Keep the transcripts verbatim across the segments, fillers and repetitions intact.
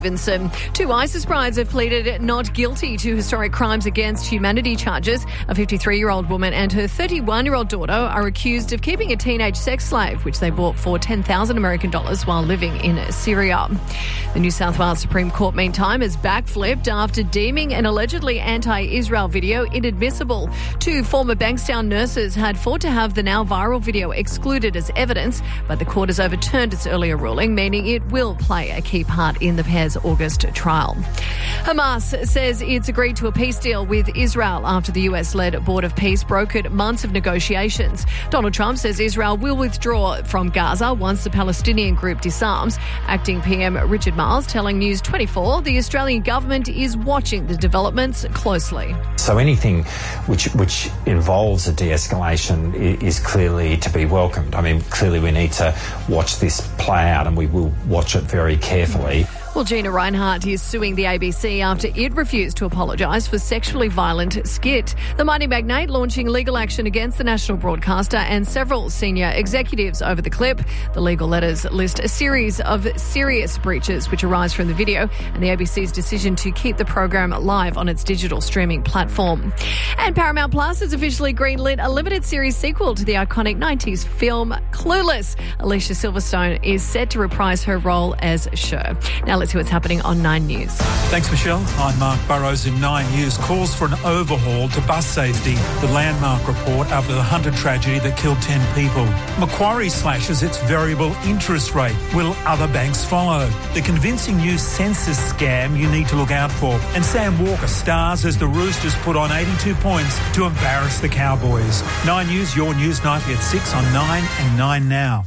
Stevenson. Two ISIS brides have pleaded not guilty to historic crimes against humanity charges. A fifty-three-year-old woman and her thirty-one-year-old daughter are accused of keeping a teenage sex slave, which they bought for ten thousand American dollars while living in Syria. The New South Wales Supreme Court, meantime, has backflipped after deeming an allegedly anti-Israel video inadmissible. Two former Bankstown nurses had fought to have the now viral video excluded as evidence, but the court has overturned its earlier ruling, meaning it will play a key part in the pair's August trial. Hamas says it's agreed to a peace deal with Israel after the U S-led Board of Peace brokered months of negotiations. Donald Trump says Israel will withdraw from Gaza once the Palestinian group disarms. Acting P M Richard Marles telling News twenty-four the Australian government is watching the developments closely. So anything which which involves a de-escalation is clearly to be welcomed. I mean, clearly we need to watch this play out, and we will watch it very carefully. Well, Gina Reinhardt is suing the A B C after it refused to apologise for sexually violent skit. The mining magnate launching legal action against the national broadcaster and several senior executives over the clip. The legal letters list a series of serious breaches which arise from the video and the A B C's decision to keep the program live on its digital streaming platform. And Paramount Plus has officially greenlit a limited series sequel to the iconic nineties film Clueless. Alicia Silverstone is set to reprise her role as Cher. Now let's see what's happening on Nine News. Thanks, Michelle. I'm Mark Burrows in Nine News. Calls for an overhaul to bus safety. The landmark report after the Hunter tragedy that killed ten people. Macquarie slashes its variable interest rate. Will other banks follow? The convincing new census scam you need to look out for. And Sam Walker stars as the Roosters put on eighty-two points to embarrass the Cowboys. Nine News, your news nightly at six on Nine and Nine Now.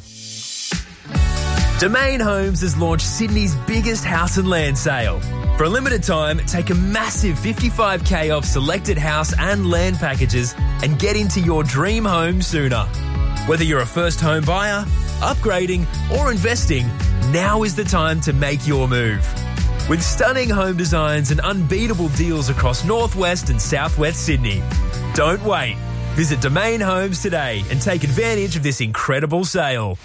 Domain Homes has launched Sydney's biggest house and land sale. For a limited time, take a massive fifty-five K off selected house and land packages and get into your dream home sooner. Whether you're a first home buyer, upgrading or investing, now is the time to make your move. With stunning home designs and unbeatable deals across northwest and southwest Sydney. Don't wait. Visit Domain Homes today and take advantage of this incredible sale.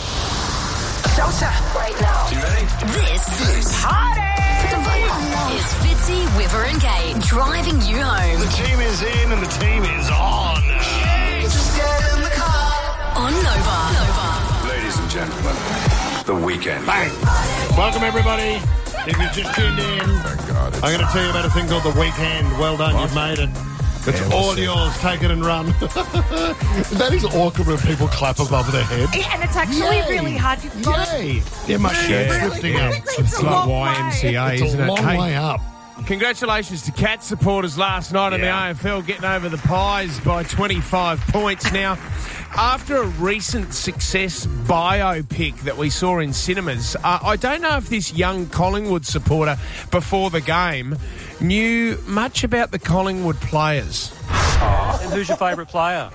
Showtime right now. You ready? This, this party is Fitzy, Whipper and Kate driving you home. The team is in and the team is on. Just get in the car on Nova. Nova. Ladies and gentlemen, the weekend. Bang. Welcome, everybody. If you've just tuned in, Thank God, I'm going to tell you about a thing called the weekend. Well done, What? you've made it. It's Yeah, we'll all see. yours. Take it and run. That is awkward when people clap above their head. And it's actually Yay. really hard. You've got to Yay! Yeah, my shirt's really lifting up. quickly. It's a long Y M C A, way. It's a isn't it? long Hey, way up. congratulations to Cats supporters last night in the Yeah. A F L, getting over the Pies by twenty-five points. Now, after a recent success biopic that we saw in cinemas, uh, I don't know if this young Collingwood supporter before the game knew much about the Collingwood players. And who's your favourite player?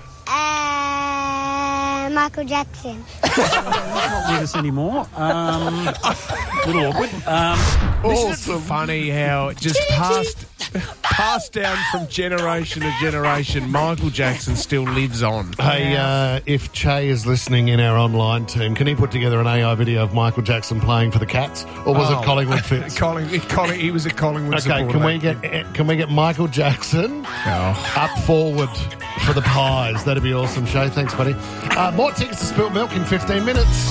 Uh, Michael Jackson. Not with us anymore. Um, a little awkward. Um, Isn't it funny how it just passed passed down from generation to generation? Michael Jackson still lives on. Hey, uh, if Che is listening in our online team, can he put together an A I video of Michael Jackson playing for the Cats, or was Oh. it Collingwood Fits? Colling, Colling, he was a Collingwood Okay, supporter. can we get can we get Michael Jackson up forward for the Pies? That'd be awesome, Shay. Thanks, buddy. Uh, more tickets to Spilt Milk in fifteen minutes.